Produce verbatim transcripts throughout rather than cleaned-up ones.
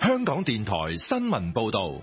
香港電台新聞報道。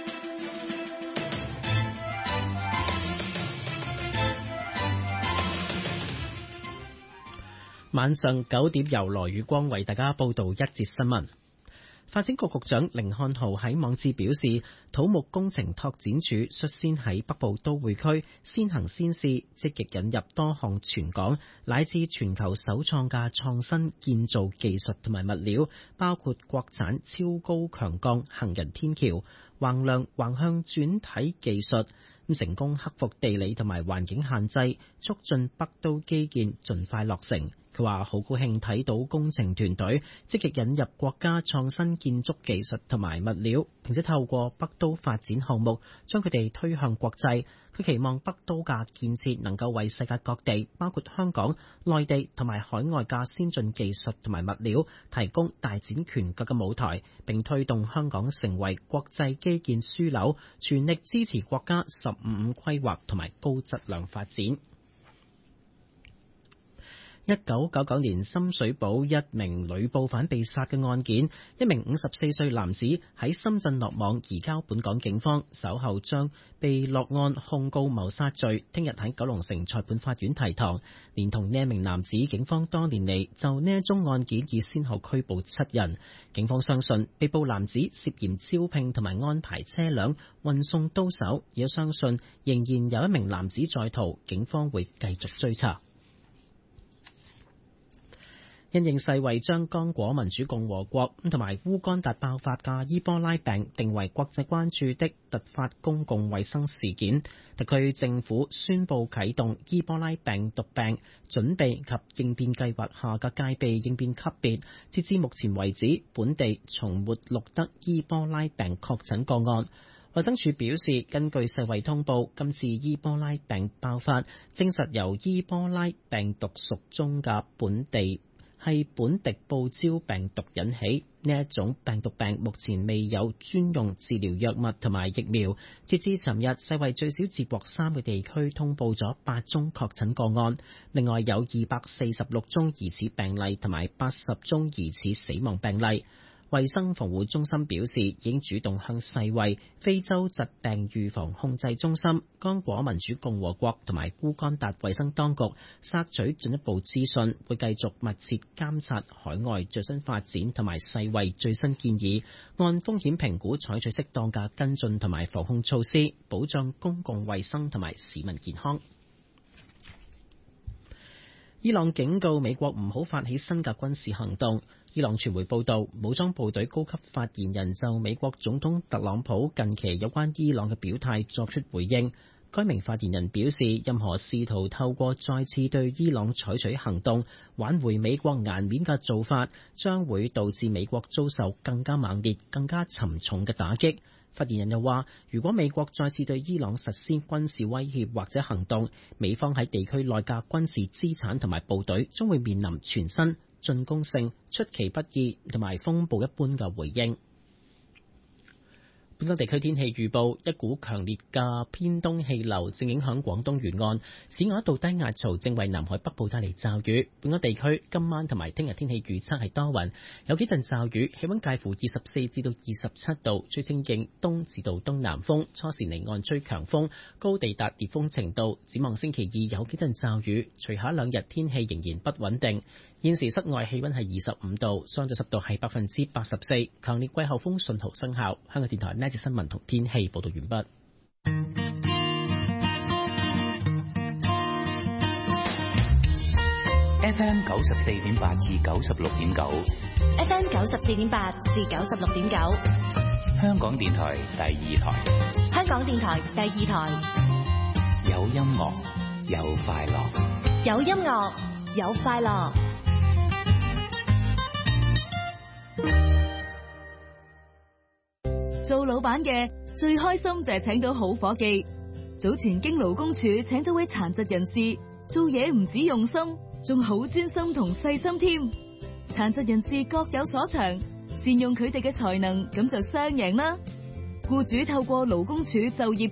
晚上九點由羅宇光為大家報道一節新聞。發展局局長甯漢豪喺網誌表示，土木工程拓展署率先喺北部都會區先行先試，積極引入多項全港乃至全球首創嘅創新建造技術同埋物料，包括國產超高強鋼行人天橋、橫梁橫向轉體技術，成功克服地理同埋環境限制，促進北都基建盡快落成。佢話好高興睇到工程團隊積極引入國家創新建築技術同埋物料，並且透過北都發展項目將佢哋推向國際。佢期望北都嘅建設能夠為世界各地，包括香港、內地同埋海外嘅先進技術同埋物料提供大展拳腳嘅舞台，並推動香港成為國際基建樞紐，全力支持國家十五五規劃同埋高質量發展。一九九九年深水埗一名女報販被殺嘅案件，一名五十四歲男子喺深圳落網，移交本港警方，稍後將被落案控告謀殺罪，聽日喺九龍城裁判法院提堂。連同呢一名男子，警方多年嚟就呢一宗案件已先後拘捕七人。警方相信被捕男子涉嫌招聘同埋安排車輛運送刀手，亦相信仍然有一名男子在逃，警方會繼續追查。因應世衛將剛果民主共和國同埋烏干達爆發嘅伊波拉病定為國際關注的突發公共衛生事件，特區政府宣布啟動伊波拉病毒病準備及應變計劃下嘅戒備應變級別。截至目前為止，本地從沒錄得伊波拉病確診個案。衛生署表示，根據世衛通報，今次伊波拉病爆發證實由伊波拉病毒屬中嘅本地係本地報招病毒引起。呢一種病毒病目前未有專用治療藥物同埋疫苗。截至尋日，世衛最少接獲三個地區通報咗八宗確診個案，另外有二百四十六宗疑似病例同埋八十宗疑似死亡病例。衛生防護中心表示，已經主動向世衛、非洲疾病預防控制中心、剛果民主共和國同埋烏干達衛生當局索取進一步資訊，會繼續密切監察海外最新發展同埋世衛最新建議，按風險評估採取適當嘅跟進同埋防控措施，保障公共衛生同埋市民健康。伊朗警告美國唔好發起新嘅軍事行動。伊朗傳媒報道，武裝部隊高級發言人就美國總統特朗普近期有關伊朗嘅表態作出回應。該名發言人表示，任何試圖透過再次對伊朗採取行動挽回美國顏面嘅做法，將會導致美國遭受更加猛烈、更加沉重嘅打擊。發言人又話，如果美國再次對伊朗實施軍事威脅或者行動，美方喺地區內嘅軍事資產同埋部隊將會面臨全新進攻性、出其不意同埋風暴一般嘅回應。本港地區天氣預報，一股強烈嘅偏東氣流正影響廣東沿岸，此外一道低壓槽正為南海北部帶嚟驟雨。本港地區今晚同埋聽日天氣預測係多雲，有幾陣驟雨，氣溫介乎二十四至到二十七度，吹清勁東至到東南風，初時離岸吹強風，高地達烈風程度。展望星期二有幾陣驟雨，隨後兩日天氣仍然不穩定。現時室外氣溫係二十五度，相對濕度係百分之八十四，強烈季候風信號生效。香港電台呢節新聞同天氣報道完畢。 F M 九十四點八至九十六點九 ，F M 九十四點八至九十六點九， 香港電台第二台， 香港電台第二台， 有音樂，有快樂， 有音樂。有快樂。 做老闆嘅最開心就係請到好伙計。早前經勞工處請咗位殘疾人士，做嘢唔止用心，仲好專心同細心添。殘疾人士各有所長，善用佢哋嘅才能，咁就雙贏啦。僱主透過勞工處就業